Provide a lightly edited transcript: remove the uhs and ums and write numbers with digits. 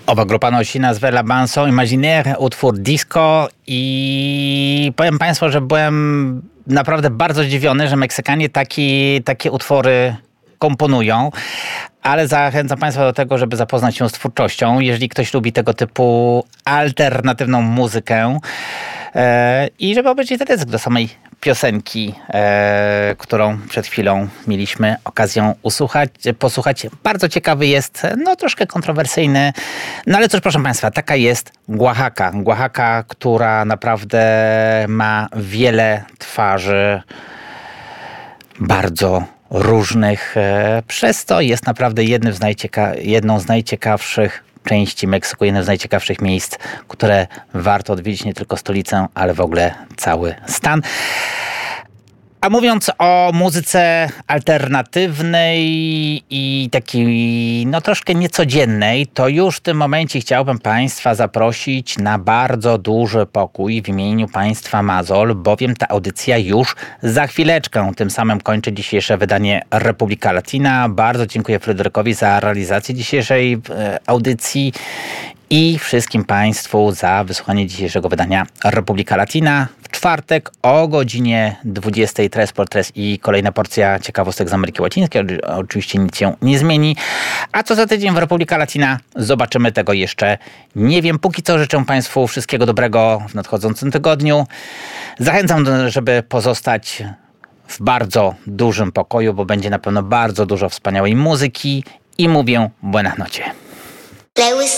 Owa grupa nosi nazwę La Chanson Imaginaire, utwór disco i powiem Państwu, że byłem naprawdę bardzo zdziwiony, że Meksykanie takie utwory komponują, ale zachęcam Państwa do tego, żeby zapoznać się z twórczością. Jeżeli ktoś lubi tego typu alternatywną muzykę i żeby obejrzeć teledysk do samej piosenki, którą przed chwilą mieliśmy okazję posłuchać. Bardzo ciekawy jest, troszkę kontrowersyjny, ale cóż, proszę Państwa, taka jest Oaxaca. Oaxaca, która naprawdę ma wiele twarzy, bardzo różnych, przez to jest naprawdę jedną z najciekawszych części Meksyku, jednym z najciekawszych miejsc, które warto odwiedzić, nie tylko stolicę, ale w ogóle cały stan. A mówiąc o muzyce alternatywnej i takiej, troszkę niecodziennej, to już w tym momencie chciałbym Państwa zaprosić na bardzo duży pokój w imieniu państwa Mazol, bowiem ta audycja już za chwileczkę. Tym samym kończy dzisiejsze wydanie Republika Latina. Bardzo dziękuję Fryderykowi za realizację dzisiejszej audycji i wszystkim Państwu za wysłuchanie dzisiejszego wydania Republika Latina. W czwartek o godzinie 20:00 Tres por Tres i kolejna porcja ciekawostek z Ameryki Łacińskiej. Oczywiście nic się nie zmieni. A co za tydzień w Republika Latina? Zobaczymy, tego jeszcze nie wiem. Póki co życzę Państwu wszystkiego dobrego w nadchodzącym tygodniu. Zachęcam, żeby pozostać w bardzo dużym pokoju, bo będzie na pewno bardzo dużo wspaniałej muzyki i mówię buenas noches.